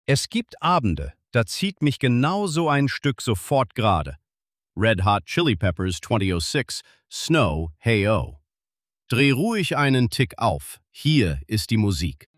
Es gibt Abende, da zieht mich genau so ein Stück sofort gerade. Red Hot Chili Peppers 2006, Snow, Hey Oh. Dreh ruhig einen Tick auf. Hier ist die Musik.